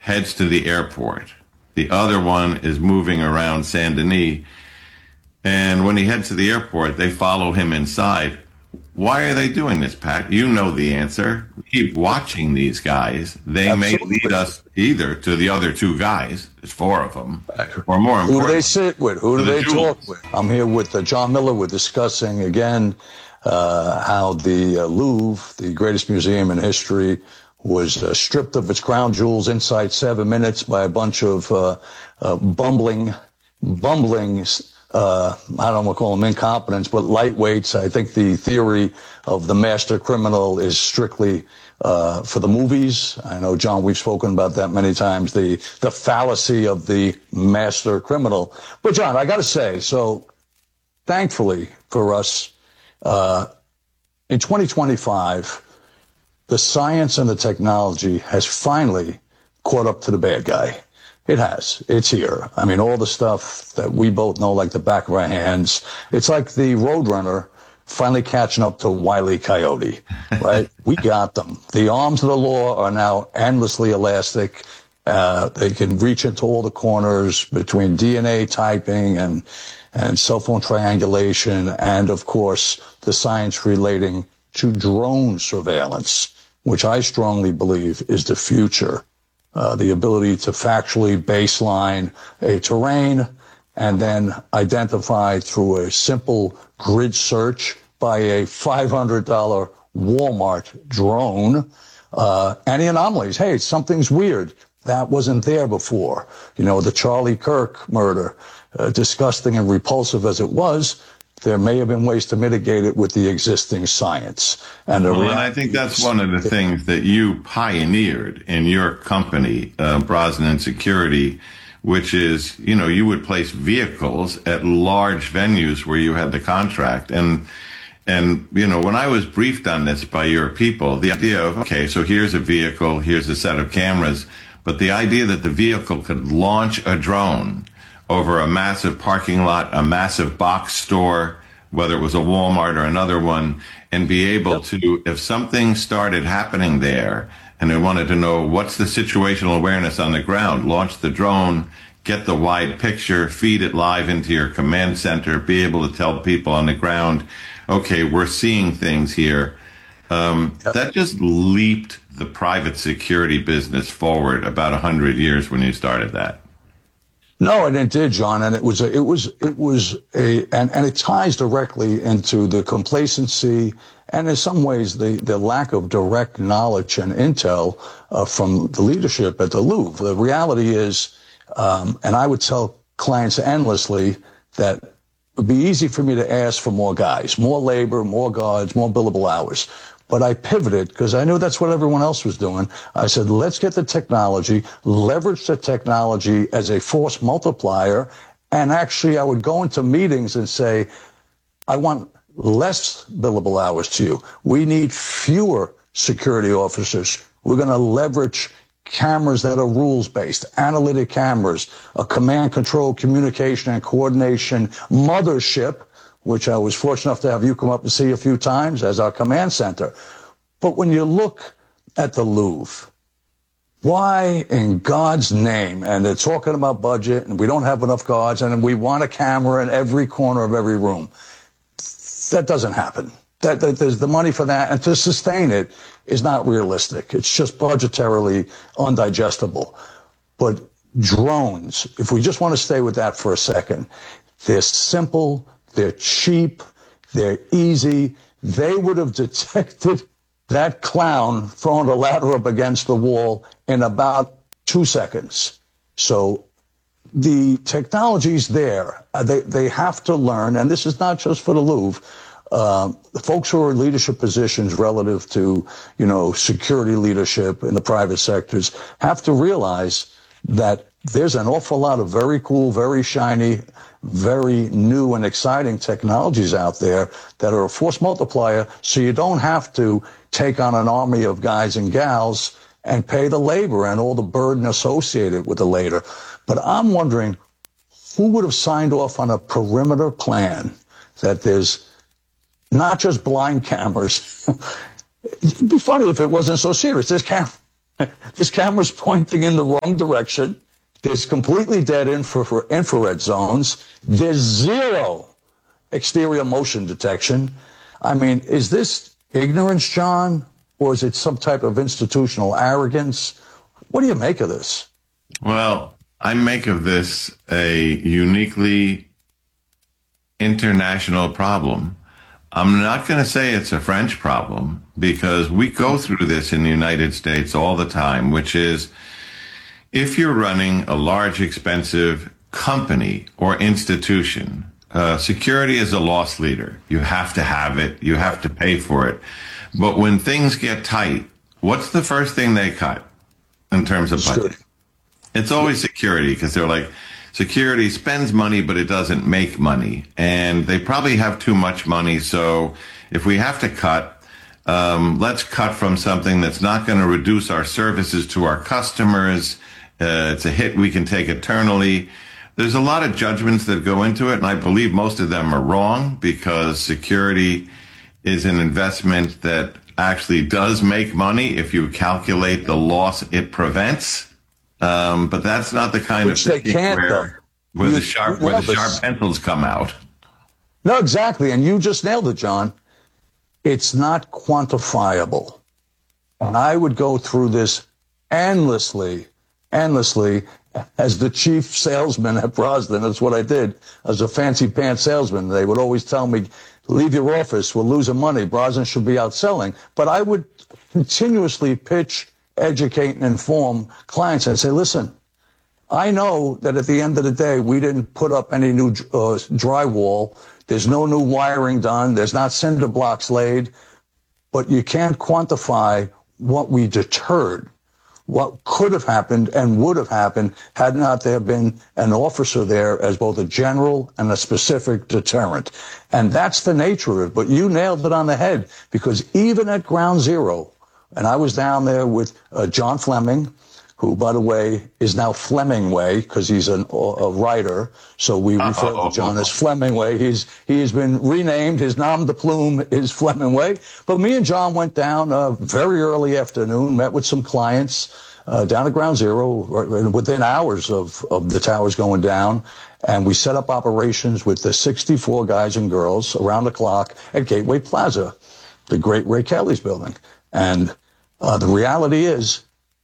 heads to the airport. The other one is moving around Saint Denis. And when he heads to the airport, they follow him inside. Why are they doing this, Pat? You know the answer. Keep watching these guys. They may lead us either to the other two guys, there's four of them, or more important, who do they sit with? Who do they talk with? I'm here with John Miller. We're discussing again how the Louvre, the greatest museum in history, was stripped of its crown jewels inside 7 minutes by a bunch of bumbling, I don't want to call them incompetents, but lightweights. I think the theory of the master criminal is strictly for the movies. I know, John, we've spoken about that many times, the fallacy of the master criminal. But, John, I got to say, so thankfully for us, in 2025, the science and the technology has finally caught up to the bad guy. It has. It's here. I mean, all the stuff that we both know like the back of our hands. It's like the Roadrunner finally catching up to Wile E. Coyote, right? We got them. The arms of the law are now endlessly elastic. They can reach into all the corners between DNA typing and cell phone triangulation and, of course, the science relating to drone surveillance, which I strongly believe is the future. The ability to factually baseline a terrain and then identify through a simple grid search by a $500 Walmart drone any anomalies. Hey, something's weird. That wasn't there before. You know, the Charlie Kirk murder, disgusting and repulsive as it was, there may have been ways to mitigate it with the existing science. And I think that's one of the things that you pioneered in your company, Brosnan Security, which is, you know, you would place vehicles at large venues where you had the contract. And, you know, when I was briefed on this by your people, the idea of, okay, so here's a vehicle, here's a set of cameras, but the idea that the vehicle could launch a drone over a massive parking lot, a massive box store, whether it was a Walmart or another one, and be able to, if something started happening there and they wanted to know what's the situational awareness on the ground, launch the drone, get the wide picture, feed it live into your command center, be able to tell people on the ground, okay, we're seeing things here. That just leaped the private security business forward about 100 years when you started that. No, and it did, John, and it ties directly into the complacency and in some ways the lack of direct knowledge and intel from the leadership at the Louvre. The reality is, and I would tell clients endlessly that it would be easy for me to ask for more guys, more labor, more guards, more billable hours. But I pivoted because I knew that's what everyone else was doing. I said, let's get the technology, leverage the technology as a force multiplier. And actually, I would go into meetings and say, I want less billable hours to you. We need fewer security officers. We're going to leverage cameras that are rules-based, analytic cameras, a command, control, communication, and coordination mothership, which I was fortunate enough to have you come up and see a few times as our command center. But when you look at the Louvre, why in God's name, and they're talking about budget, and we don't have enough guards, and we want a camera in every corner of every room. That doesn't happen. That there's the money for that, and to sustain it is not realistic. It's just budgetarily undigestible. But drones, if we just want to stay with that for a second, they're simple, they're cheap, they're easy. They would have detected that clown throwing a ladder up against the wall in about 2 seconds. So the technology's there. They have to learn, and this is not just for the Louvre. The folks who are in leadership positions relative to, you know, security leadership in the private sectors have to realize that there's an awful lot of very cool, very shiny, very new and exciting technologies out there that are a force multiplier, so you don't have to take on an army of guys and gals and pay the labor and all the burden associated with the labor. But I'm wondering, who would have signed off on a perimeter plan that there's not just blind cameras? It'd be funny if it wasn't so serious. There's This camera's pointing in the wrong direction. There's completely dead infrared zones. There's zero exterior motion detection. I mean, is this ignorance, John, or is it some type of institutional arrogance? What do you make of this? Well, I make of this a uniquely international problem. I'm not going to say it's a French problem, because we go through this in the United States all the time, which is, if you're running a large, expensive company or institution, security is a loss leader. You have to have it. You have to pay for it. But when things get tight, what's the first thing they cut in terms of budget? It's always security, because they're like, security spends money, but it doesn't make money. And they probably have too much money. So if we have to cut, let's cut from something that's not going to reduce our services to our customers. It's a hit we can take eternally. There's a lot of judgments that go into it, and I believe most of them are wrong, because security is an investment that actually does make money if you calculate the loss it prevents. But that's not the kind Which of they can't, where the sharp pencils come out. No, exactly. And you just nailed it, John. It's not quantifiable. And I would go through this endlessly as the chief salesman at Brosnan. That's what I did as a fancy pants salesman. They would always tell me, leave your office, we're losing money. Brosnan should be out selling. But I would continuously pitch, educate, and inform clients and say, listen, I know that at the end of the day, we didn't put up any new drywall. There's no new wiring done. There's not cinder blocks laid. But you can't quantify what we deterred, what could have happened and would have happened had not there been an officer there as both a general and a specific deterrent. And that's the nature of it. But you nailed it on the head, because even at ground zero, and I was down there with John Fleming, who, by the way, is now Flemingway, because he's a writer. So we refer to John as Flemingway. He has been renamed. His nom de plume is Flemingway. But me and John went down very early afternoon, met with some clients down at Ground Zero, within hours of the towers going down. And we set up operations with the 64 guys and girls around the clock at Gateway Plaza, the great Ray Kelly's building. And the reality is,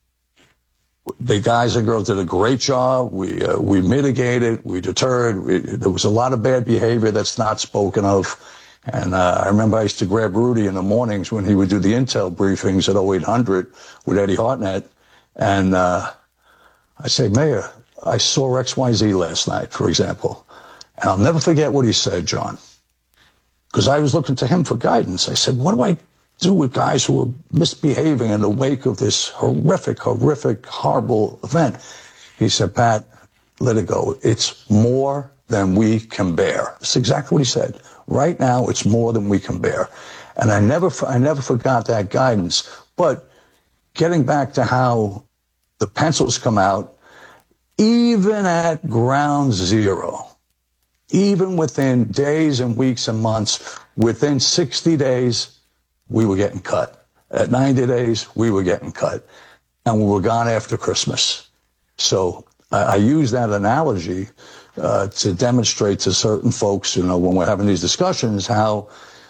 the guys and girls did a great job. We mitigated, we deterred. There was a lot of bad behavior that's not spoken of. And I remember I used to grab Rudy in the mornings when he would do the intel briefings at 0800 with Eddie Hartnett. And I say, Mayor, I saw XYZ last night, for example. And I'll never forget what he said, John, because I was looking to him for guidance. I said, what do I do with guys who are misbehaving in the wake of this horrific, horrible event? He said, Pat, let it go. It's more than we can bear. That's exactly what he said. Right now, it's more than we can bear. And I never forgot that guidance. But getting back to how the pencils come out, even at ground zero, even within days and weeks and months, within 60 days, we were getting cut. At 90 days, we were getting cut. And we were gone after Christmas. So I use that analogy to demonstrate to certain folks, when we're having these discussions, how,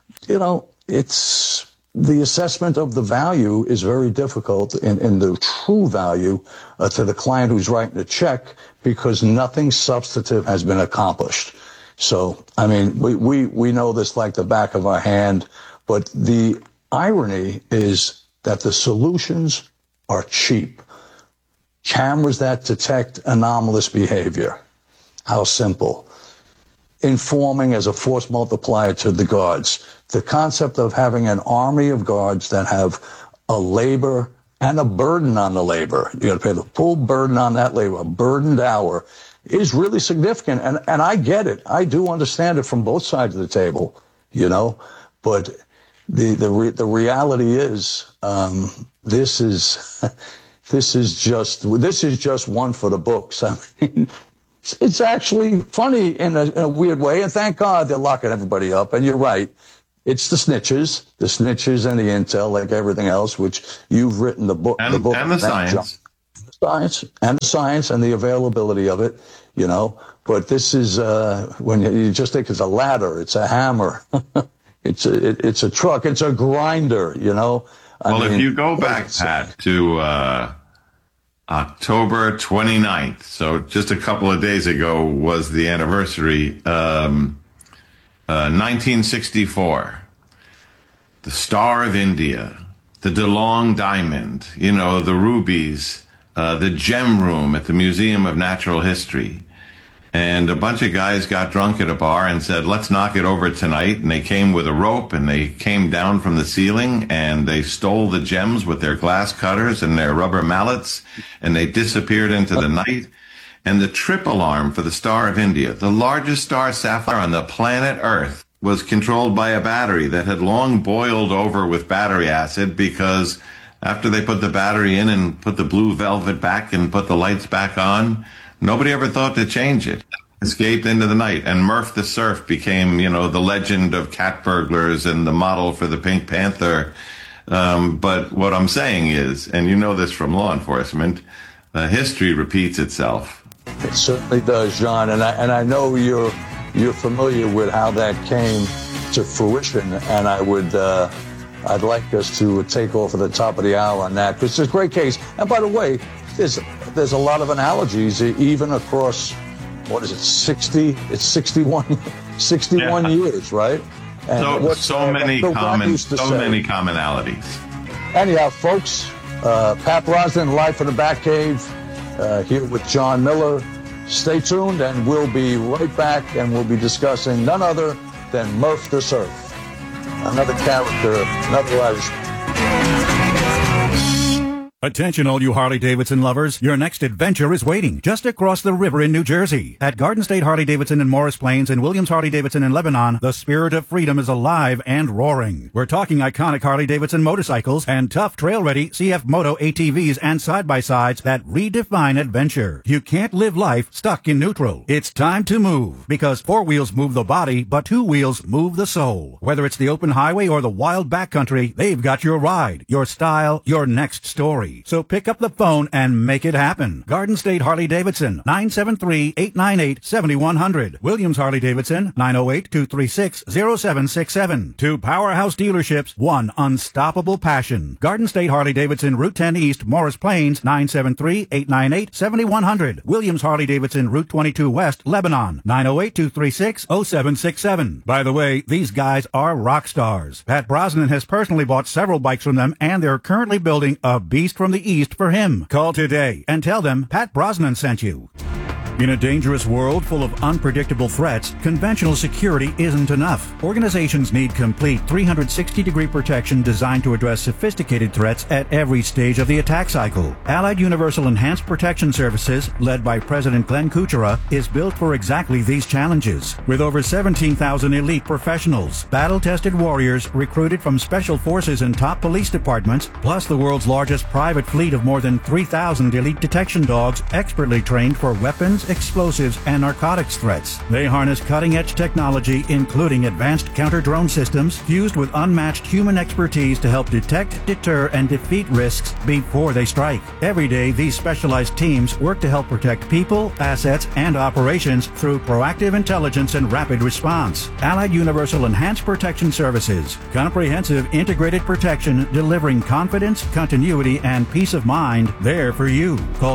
it's the assessment of the value is very difficult in the true value to the client who's writing the check, because nothing substantive has been accomplished. So, I mean, we know this like the back of our hand. But the irony is that the solutions are cheap. Cameras that detect anomalous behavior. How simple. Informing as a force multiplier to the guards. The concept of having an army of guards that have a labor and a burden on the labor. You got to pay the full burden on that labor. A burdened hour is really significant. And I get it. I do understand it from both sides of the table, but the reality is, this is just one for the books. I mean, it's actually funny in a weird way, and thank God they're locking everybody up. And you're right, It's the snitches and the intel, like everything else, which you've written the book, and the science. Science and the availability of it, But this is when you just think it's a ladder, it's a hammer, it's a truck, it's a grinder, If you go back, Pat, to October 29th, so just a couple of days ago was the anniversary, 1964. The Star of India, the DeLong Diamond, the rubies, the Gem Room at the Museum of Natural History. And a bunch of guys got drunk at a bar and said, let's knock it over tonight. And they came with a rope and they came down from the ceiling and they stole the gems with their glass cutters and their rubber mallets and they disappeared into the night. And the trip alarm for the Star of India, the largest star sapphire on the planet Earth, was controlled by a battery that had long boiled over with battery acid because after they put the battery in and put the blue velvet back and put the lights back on, nobody ever thought to change it. Escaped into the night. And Murph the Surf became, the legend of cat burglars and the model for the Pink Panther. But what I'm saying is, and you know this from law enforcement, history repeats itself. It certainly does, John. And I know you're familiar with how that came to fruition. And I'd like us to take off at the top of the hour on that, because it's a great case. And by the way, there's a lot of analogies, even across, 60? It's 61 years, right? And so many commonalities. Anyhow, folks, Pat Brosnan, live from the Batcave, here with John Miller. Stay tuned, and we'll be right back, and we'll be discussing none other than Murph the Surf. Another character, another Irish. Attention all you Harley-Davidson lovers, your next adventure is waiting just across the river in New Jersey. At Garden State Harley-Davidson in Morris Plains and Williams Harley-Davidson in Lebanon, the spirit of freedom is alive and roaring. We're talking iconic Harley-Davidson motorcycles and tough trail-ready CF Moto ATVs and side-by-sides that redefine adventure. You can't live life stuck in neutral. It's time to move, because four wheels move the body, but two wheels move the soul. Whether it's the open highway or the wild backcountry, they've got your ride, your style, your next story. So pick up the phone and make it happen. Garden State Harley-Davidson, 973-898-7100. Williams Harley-Davidson, 908-236-0767. Two powerhouse dealerships, one unstoppable passion. Garden State Harley-Davidson, Route 10 East, Morris Plains, 973-898-7100. Williams Harley-Davidson, Route 22 West, Lebanon, 908-236-0767. By the way, these guys are rock stars. Pat Brosnan has personally bought several bikes from them, and they're currently building a beast from the East for him. Call today and tell them Pat Brosnan sent you. In a dangerous world full of unpredictable threats, conventional security isn't enough. Organizations need complete 360-degree protection designed to address sophisticated threats at every stage of the attack cycle. Allied Universal Enhanced Protection Services, led by President Glenn Kuchera, is built for exactly these challenges. With over 17,000 elite professionals, battle-tested warriors recruited from special forces and top police departments, plus the world's largest private fleet of more than 3,000 elite detection dogs expertly trained for weapons, explosives, and narcotics threats. They harness cutting-edge technology, including advanced counter-drone systems, fused with unmatched human expertise to help detect, deter, and defeat risks before they strike. Every day, these specialized teams work to help protect people, assets, and operations through proactive intelligence and rapid response. Allied Universal Enhanced Protection Services. Comprehensive integrated protection, delivering confidence, continuity, and peace of mind there for you. Call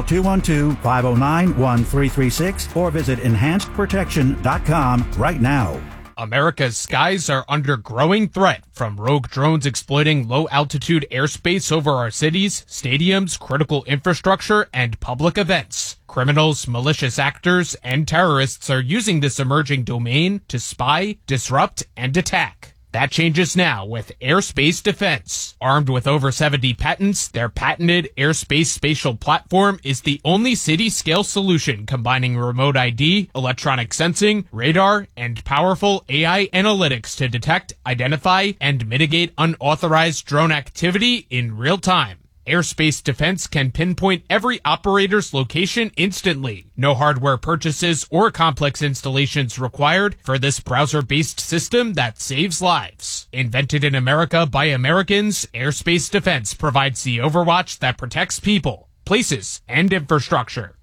212-509-1336 or visit enhancedprotection.com right now. America's skies are under growing threat from rogue drones exploiting low-altitude airspace over our cities, stadiums, critical infrastructure, and public events. Criminals, malicious actors, and terrorists are using this emerging domain to spy, disrupt, and attack. That changes now with Airspace Defense. Armed with over 70 patents, their patented Airspace Spatial Platform is the only city-scale solution combining remote ID, electronic sensing, radar, and powerful AI analytics to detect, identify, and mitigate unauthorized drone activity in real time. Airspace Defense can pinpoint every operator's location instantly. No hardware purchases or complex installations required for this browser-based system that saves lives. Invented in America by Americans, Airspace Defense provides the overwatch that protects people, places, and infrastructure.